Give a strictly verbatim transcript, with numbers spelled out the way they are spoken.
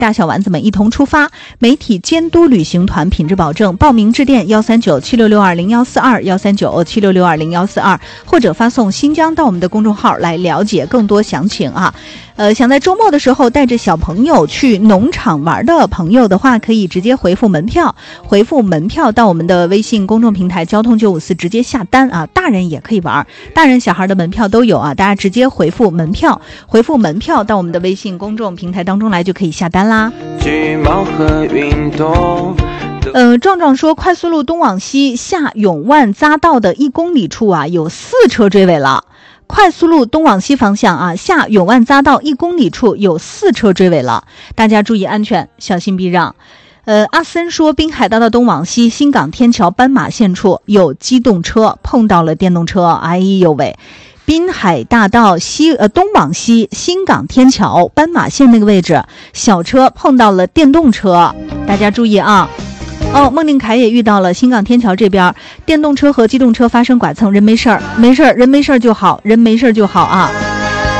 大小丸子们一同出发，媒体监督旅行团品质保证。报名致电幺三九七六六二零幺四二幺三九七六六二零幺四二，或者发送新疆到我们的公众号来了解更多详情啊。呃，想在周末的时候带着小朋友去农场玩的朋友的话，可以直接回复门票，回复门票到我们的微信公众平台交通九五四直接下单啊。大人也可以玩，大人小孩的门票都有啊，大家直接回复门票，回复门票到我们的微信公众平台当中来就可以下单啦。 羽毛和运动。 呃，壮壮说，快速路东往西下永万匝道的一公里处啊，有四车追尾了。快速路东往西方向啊，下永万匝道一公里处有四车追尾了，大家注意安全，小心避让。呃，阿森说，滨海大道东往西新港天桥斑马线处有机动车碰到了电动车，哎呦喂！滨海大道西呃东往西新港天桥斑马线那个位置，小车碰到了电动车，大家注意啊。哦，孟令凯也遇到了新港天桥这边电动车和机动车发生剐蹭，人没事儿，没事儿，人没事儿就好，人没事儿就好啊。